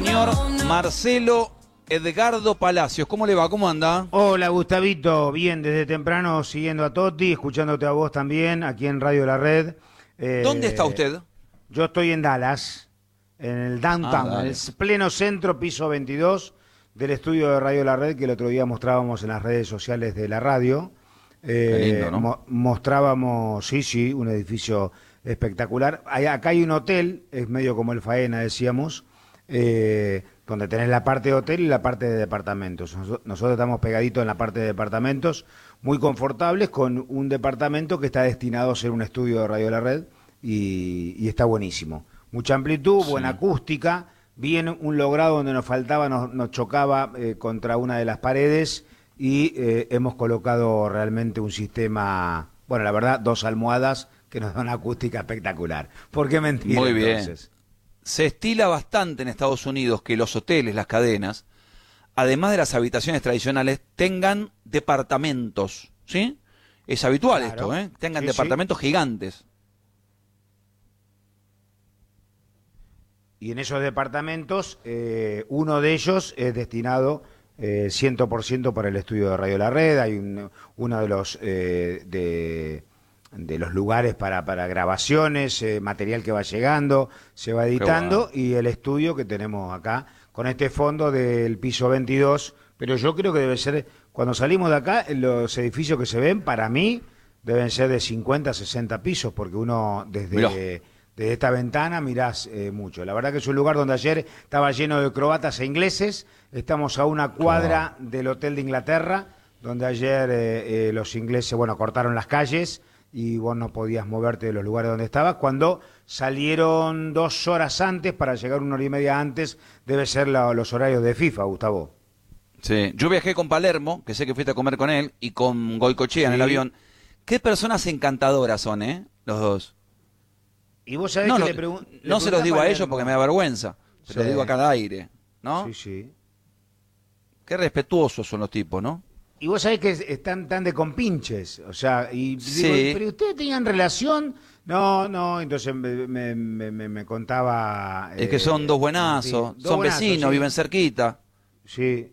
señor Marcelo Edgardo Palacios. ¿Cómo le va? ¿Cómo anda? Hola, Gustavito. Bien, desde temprano siguiendo a Toti, escuchándote a vos también, aquí en Radio La Red. ¿Dónde está usted? Yo estoy en Dallas, en el downtown, en el pleno centro, piso 22 del estudio de Radio La Red, que el otro día mostrábamos en las redes sociales de la radio. Qué lindo, ¿no? Mostrábamos, sí, un edificio espectacular. Acá hay un hotel, es medio como el Faena, decíamos, donde tenés la parte de hotel y la parte de departamentos. Nosotros estamos pegaditos en la parte de departamentos, muy confortables, con un departamento que está destinado a ser un estudio de Radio La Red y está buenísimo. Mucha amplitud, buena acústica, bien un logrado donde nos faltaba, nos chocaba contra una de las paredes y hemos colocado realmente un sistema, bueno, la verdad, 2 almohadas que nos dan una acústica espectacular. ¿Por qué mentir? Muy bien. Entonces? Se estila bastante en Estados Unidos que los hoteles, las cadenas, además de las habitaciones tradicionales, tengan departamentos, ¿sí? Es habitual esto, ¿eh? Tengan departamentos gigantes. Y en esos departamentos, uno de ellos es destinado 100% para el estudio de Radio La Red. Hay uno de los de los lugares para grabaciones, material que va llegando, se va editando, y el estudio que tenemos acá, con este fondo del piso 22, pero yo creo que debe ser, cuando salimos de acá, los edificios que se ven, para mí, deben ser de 50, 60 pisos, porque uno desde esta ventana mirás mucho. La verdad que es un lugar donde ayer estaba lleno de croatas e ingleses, estamos a una cuadra del Hotel de Inglaterra, donde ayer los ingleses, cortaron las calles, y vos no podías moverte de los lugares donde estabas. Cuando salieron 2 horas antes para llegar 1 hora y media antes, debe ser los horarios de FIFA, Gustavo. Sí, yo viajé con Palermo, que sé que fuiste a comer con él, y con Goicoechea en el avión. Qué personas encantadoras son, los dos. Y vos sabés que no se los digo a ellos porque me da vergüenza, se los digo acá al aire, ¿no? Sí. Qué respetuosos son los tipos, ¿no? Y vos sabés que están tan de compinches, o sea, y sí. Digo, ¿pero ustedes tenían relación? No, entonces me contaba... Es que son dos buenazos, son vecinos, viven cerquita. Sí.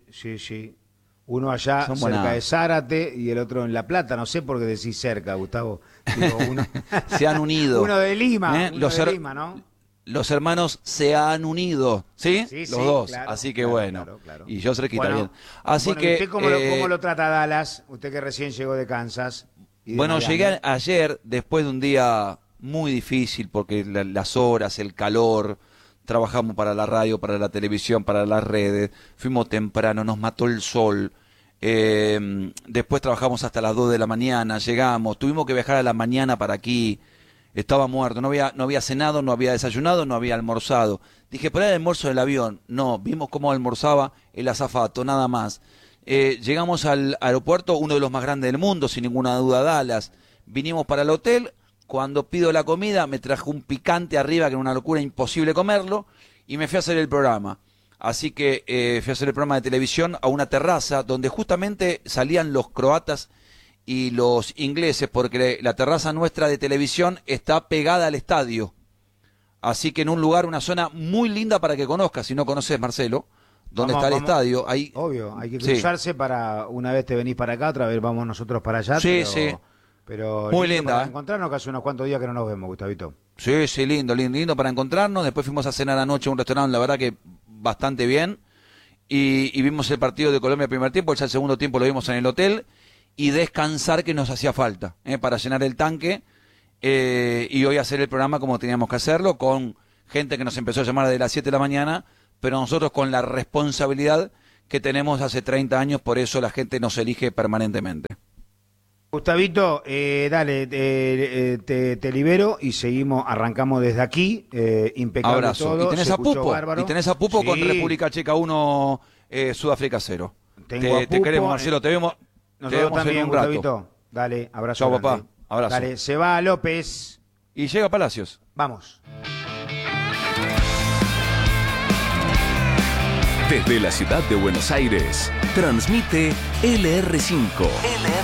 Uno allá cerca de Zárate y el otro en La Plata, no sé por qué decís cerca, Gustavo. Digo, se han unido. Uno de Lima, Lima, ¿no? Los hermanos se han unido, ¿sí? Los dos, claro, así que claro. Y yo cerquita bien. Así que ¿usted cómo lo trata Dallas? Usted que recién llegó de Kansas. Llegué ayer después de un día muy difícil porque las horas, el calor, trabajamos para la radio, para la televisión, para las redes, fuimos temprano, nos mató el sol, después trabajamos hasta las 2 de la mañana, llegamos, tuvimos que viajar a la mañana para aquí. Estaba muerto, no había cenado, no había desayunado, no había almorzado. Dije, ¿por el almuerzo del avión? No, vimos cómo almorzaba el azafato, nada más. Llegamos al aeropuerto, uno de los más grandes del mundo, sin ninguna duda, Dallas. Vinimos para el hotel, cuando pido la comida me trajo un picante arriba, que era una locura, imposible comerlo, y me fui a hacer el programa. Así que fui a hacer el programa de televisión a una terraza donde justamente salían los croatas y los ingleses, porque la terraza nuestra de televisión está pegada al estadio. Así que en un lugar, una zona muy linda para que conozcas, si no conoces, Marcelo, donde está el estadio. Ahí, obvio, hay que cruzarse para, una vez te venís para acá, otra vez vamos nosotros para allá. Pero muy linda. Para encontrarnos, que hace unos cuantos días que no nos vemos, Gustavito. Sí, lindo para encontrarnos. Después fuimos a cenar anoche a un restaurante, la verdad que bastante bien. Y vimos el partido de Colombia el primer tiempo, ya el segundo tiempo lo vimos en el hotel. Y descansar, que nos hacía falta, para llenar el tanque, y hoy hacer el programa como teníamos que hacerlo, con gente que nos empezó a llamar desde las 7 de la mañana, pero nosotros con la responsabilidad que tenemos hace 30 años, por eso la gente nos elige permanentemente. Gustavito, dale, te libero y arrancamos desde aquí, impecable. Abrazo. Todo. Y tenés a Pupo, sí. Con República Checa 1, Sudáfrica 0. Te queremos, Marcelo, te vemos. Nosotros también, Gustavito. Dale, abrazo. Chao, papá. Abrazo. Dale, se va López. Y llega Palacios. Vamos. Desde la ciudad de Buenos Aires, transmite LR5.